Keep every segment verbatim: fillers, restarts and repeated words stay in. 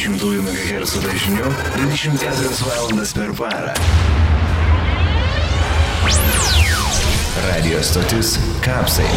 devyniasdešimt megahercų dažniu dvidešimt keturias valandas per parą. Radio stotis Kapsai.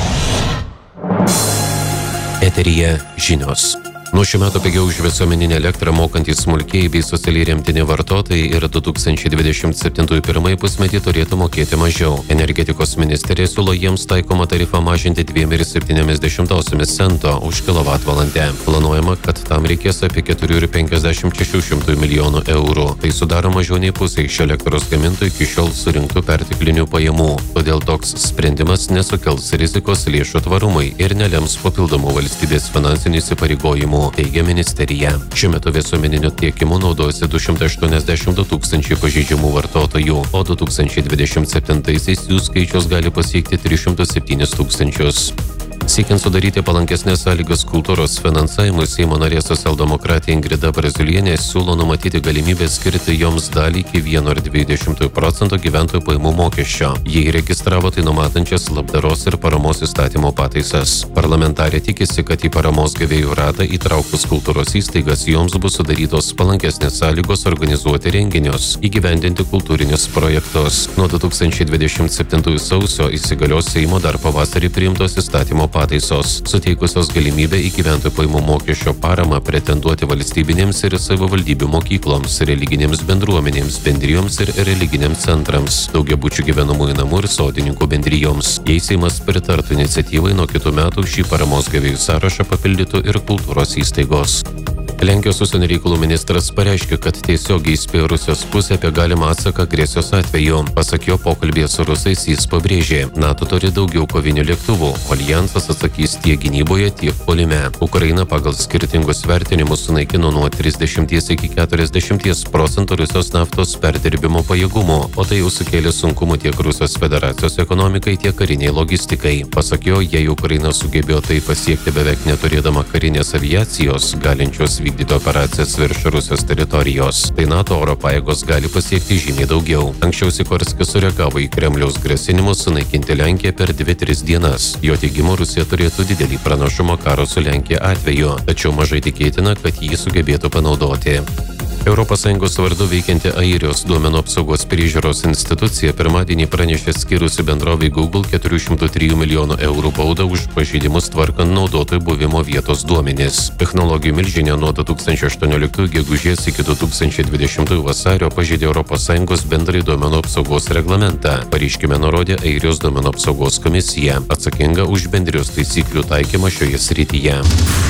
Eteryje žinios. Nuo šių metų pigiau už visuomeninę elektrą mokantys smulkieji bei socialiai remtini vartotojai ir du tūkstančiai dvidešimt septintųjų pirmąjį pusmetį turėtų mokėti mažiau. Energetikos ministerija siūlo jiems taikomą tarifą mažinti dviem ir septyniomis dešimtosiomis cento už kilovatvalandę. Planuojama, kad tam reikės apie keturių ir penkiasdešimt šešių šimtų milijonų eurų. Tai sudaro mažiau nei pusė iš elektros gamintojų iki šiol surinktų perteklinių pajamų. Todėl toks sprendimas nesukels rizikos lėšų tvarumui ir nelems papildomų valstybės finansinių įsipareigojimų, teigia ministerija. Šiuo metu visuomeniniu tiekimu naudojasi du šimtai aštuoniasdešimt du tūkstančiai pažeidžiamų vartotojų, o du tūkstančiai dvidešimt septintaisiais jų skaičius gali pasiekti tris šimtus septynis tūkstančius. Siekiant sudaryti palankesnės sąlygas kultūros finansavimui, Seimo narė socialdemokratė Ingrida Braziulienė siūlo numatyti galimybę skirti joms dalį iki vieno ir dviejų dešimtųjų procento gyventojų pajamų mokesčio. Jie įregistravo tai numatančias labdaros ir paramos įstatymo pataisas. Parlamentarė tikisi, kad į paramos gavėjų ratą įtraukus kultūros įstaigas joms bus sudarytos palankesnės sąlygos organizuoti renginius, įgyvendinti kultūrinius projektus. Nuo du tūkstančiai dvidešimt septintųjų sausio įsigalios Seimo dar pavasarį priimtos įstatymo pataisos, suteikusios galimybę į gyventojų pajamų mokesčio paramą pretenduoti valstybinėms ir savivaldybių mokykloms, religinėms bendruomenėms, bendrijoms ir religiniams centrams, daugiabučių gyvenamųjų namų ir sodininkų bendrijoms. Jei Seimas pritartų iniciatyvai, nuo kitų metų šį paramos gavėjų sąrašą papildytų ir kultūros įstaigos. Lenkijos užsienio reikalų ministras pareiškė, kad tiesiogiai įspėjo Rusijos pusę apie galimą atsaką agresijos atveju. Pasak jo, pokalbėje su rusais jis pabrėžė, NATO turi daugiau kovinių lėktuvų, o aljansas atsakys tiek gynyboje, tiek puolime. Ukraina pagal skirtingus vertinimus sunaikino nuo trisdešimties iki keturiasdešimties procentų Rusijos naftos perdirbimo pajėgumų, o tai jau sukėlė sunkumų tiek Rusijos federacijos ekonomikai, tiek kariniai logistikai. Pasak jo, jei Ukraina sugebėjo tai pasiekti beveik neturėdama karinės aviacijos, galinčios vykdyti operacijas virš Rusijos teritorijos, tai NATO oro pajėgos gali pasiekti žymiai daugiau. Anksčiau Sikorskis sureagavo į Kremliaus grasinimus sunaikinti Lenkiją per dvi tris dienas. Jo teigimu, Rusija turėtų didelį pranašumą karo su Lenkija atveju, tačiau mažai tikėtina, kad jį sugebėtų panaudoti. Europos Sąjungos vardu veikianti Airijos duomenų apsaugos priežiūros institucija pirmadienį pranešė skyrusi bendrovei Google keturių šimtų trijų milijonų eurų baudą už pažeidimus tvarkant naudotojų buvimo vietos duomenis. Technologijų milžinė nuo du tūkstančiai aštuonioliktųjų gegužės iki du tūkstančiai dvidešimtųjų vasario pažeidė Europos Sąjungos bendrąjį duomenų apsaugos reglamentą. Pareiškime nurodė Airijos duomenų apsaugos komisija, atsakinga už bendrijos taisyklių taikymą šioje srityje.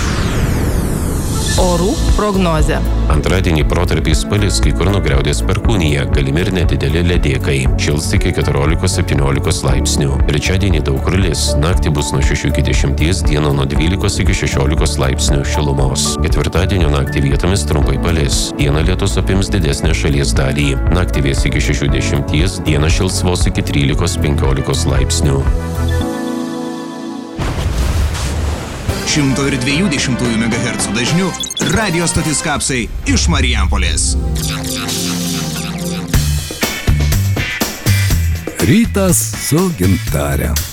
Orų prognozė. Antradienį protarpiais palis, kai kur nugriaudės perkūnija, galimi ir nedideli ledėkai. Šils iki keturiolikos septyniolikos laipsnių. Trečiadienį daug kur lis, naktį bus nuo šešių iki dešimties, dieną nuo dvylikos iki šešiolikos laipsnių šilumos. Ketvirtadienio naktį vietomis trumpai palis, dieną lietus apims didesnę šalies dalį. Naktį vės iki šešių dešimties, dieną šils vos iki trylikos penkiolikos laipsnių. šimto ir dviejų dešimtųjų megahercų dažniu radio stotis Kapsai iš Marijampolės. Rytas su Gintare.